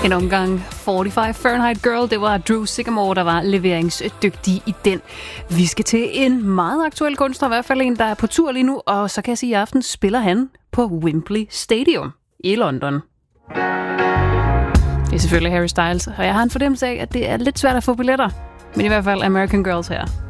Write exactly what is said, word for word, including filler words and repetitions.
En omgang fyrre-fem Fahrenheit Girl, det var Drew Sycamore, der var leveringsdygtig i den. Vi skal til en meget aktuel kunstner, i hvert fald en, der er på tur lige nu, og så kan jeg sige, at i aften spiller han på Wembley Stadium i London. Det er selvfølgelig Harry Styles, og jeg har en fornemmelse af, at det er lidt svært at få billetter, men i hvert fald American Girls her.